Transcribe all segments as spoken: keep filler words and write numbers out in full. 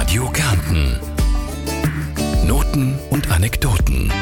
Radio Kärnten. Noten und Anekdoten.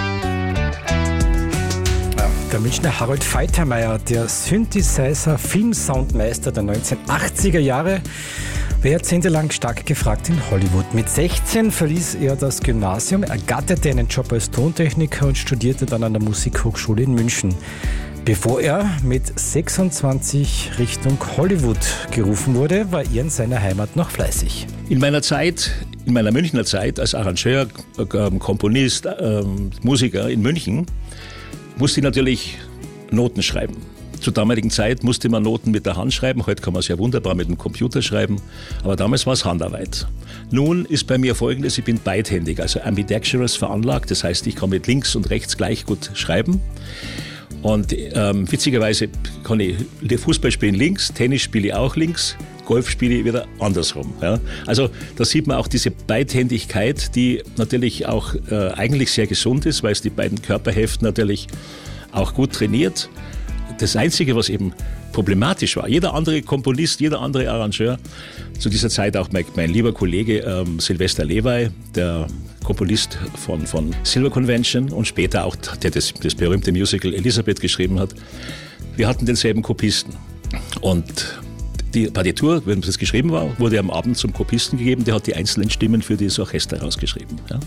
Der Münchner Harold Faltermeier, der Synthesizer-Filmsoundmeister der neunzehnhundertachtziger Jahre, war jahrzehntelang stark gefragt in Hollywood. Mit sechzehn verließ er das Gymnasium, ergatterte einen Job als Tontechniker und studierte dann an der Musikhochschule in München, bevor er mit sechsundzwanzig Richtung Hollywood gerufen wurde, war er in seiner Heimat noch fleißig. In meiner Zeit, in meiner Münchner Zeit als Arrangeur, Komponist, Musiker in München, musste ich natürlich Noten schreiben. Zur damaligen Zeit musste man Noten mit der Hand schreiben, heute kann man es ja wunderbar mit dem Computer schreiben, aber damals war es Handarbeit. Nun ist bei mir Folgendes, ich bin beidhändig, also ambidextrous veranlagt, das heißt, ich kann mit links und rechts gleich gut schreiben. Und ähm, witzigerweise kann ich Fußball spielen links, Tennis spiele ich auch links, Golf spiele ich wieder andersrum. Ja. Also da sieht man auch diese Beidhändigkeit, die natürlich auch äh, eigentlich sehr gesund ist, weil es die beiden Körperhälften natürlich auch gut trainiert. Das Einzige, was eben problematisch war, jeder andere Komponist, jeder andere Arrangeur, zu dieser Zeit auch mein, mein lieber Kollege ähm, Sylvester Levay, der Komponist von, von Silver Convention und später auch, der das, das berühmte Musical Elisabeth geschrieben hat, wir hatten denselben Kopisten. Und die Partitur, wenn das geschrieben war, wurde am Abend zum Kopisten gegeben, der hat die einzelnen Stimmen für das Orchester rausgeschrieben. Ja.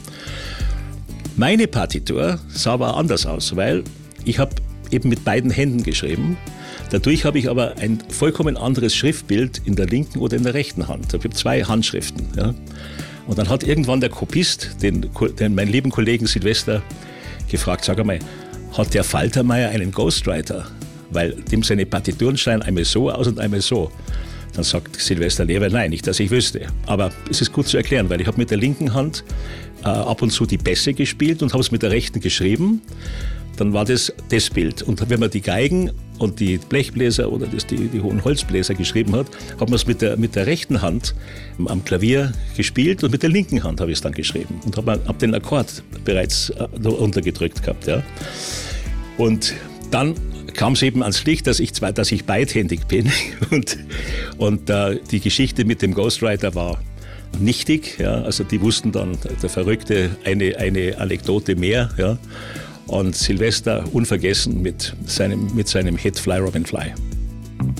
Meine Partitur sah aber anders aus, weil ich habe eben mit beiden Händen geschrieben. Dadurch habe ich aber ein vollkommen anderes Schriftbild in der linken oder in der rechten Hand. Ich habe zwei Handschriften. Ja. Und dann hat irgendwann der Kopist, den, den meinen lieben Kollegen Silvester, gefragt, sag einmal, hat der Faltermeier einen Ghostwriter? Weil dem seine Partituren schreien einmal so aus und einmal so. Dann sagt Sylvester Levay, nein, nicht, dass ich wüsste. Aber es ist gut zu erklären, weil ich habe mit der linken Hand äh, ab und zu die Bässe gespielt und habe es mit der rechten geschrieben. Dann war das das Bild. Und wenn man die Geigen und die Blechbläser oder das, die, die hohen Holzbläser geschrieben hat, hat man es mit der, mit der rechten Hand am Klavier gespielt und mit der linken Hand habe ich es dann geschrieben. Und habe hab den Akkord bereits äh, untergedrückt gehabt. Ja. Und dann kam es eben ans Licht, dass ich, zwar, dass ich beidhändig bin. Und, und äh, die Geschichte mit dem Ghostwriter war nichtig. Ja. Also die wussten dann, der Verrückte, eine, eine Anekdote mehr. Ja. Und Silvester unvergessen mit seinem, mit seinem Hit Fly Robin Fly.